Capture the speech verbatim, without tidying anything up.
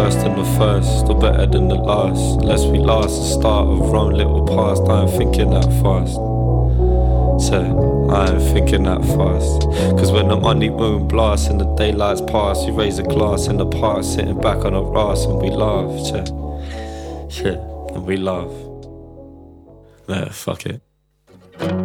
worse than the first, or better than the last. Unless we last the start of our own little past. I ain't thinking that fast. Say, I ain't thinking that fast. Cause when the money moon blasts and the daylight's past, you raise a glass in the park, sitting back on a grass, and we laugh. Shit, shit, and we laugh. Yeah, fuck it.